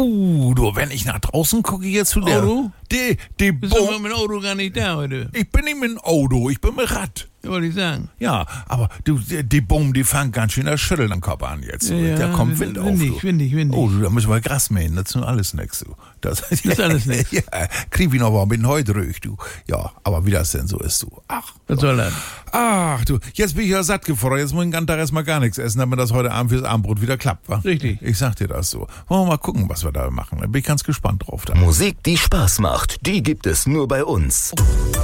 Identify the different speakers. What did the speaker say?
Speaker 1: Du, wenn ich nach draußen gucke jetzt zu der...
Speaker 2: Auto?
Speaker 1: Die
Speaker 2: Bist du
Speaker 1: Boom.
Speaker 2: mit dem Auto gar nicht da heute?
Speaker 1: Ich bin nicht mit dem Auto, ich bin mit Rad.
Speaker 2: Ja, wollte ich sagen.
Speaker 1: Ja, aber du, die Boom, die fangen ganz schön das Schütteln am Kopf an jetzt.
Speaker 2: Ja,
Speaker 1: Da kommt Wind auf. Du.
Speaker 2: Windig.
Speaker 1: Oh, da müssen wir Gras mähen, das ist nun alles nix, du. Das
Speaker 2: ist alles nix.
Speaker 1: Ja, krieg ich noch mal mit heute durch, du. Ja, aber wie das denn so ist, du.
Speaker 2: Was soll das?
Speaker 1: Ach, du, jetzt bin ich ja satt gefordert, jetzt muss ich den ganzen Tag erstmal gar nichts essen, damit das heute Abend fürs Abendbrot wieder klappt, wa?
Speaker 2: Richtig.
Speaker 1: Ich sag dir das so. Wollen wir mal gucken, was wir da machen. Da bin ich ganz gespannt drauf. Da.
Speaker 3: Musik, die Spaß macht, die gibt es nur bei uns.